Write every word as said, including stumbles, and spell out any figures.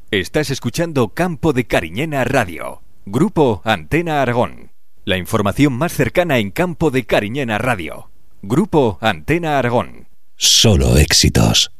Estás escuchando Campo de Cariñena Radio. Grupo Antena Aragón. La información más cercana en Campo de Cariñena Radio. Grupo Antena Aragón. Solo éxitos.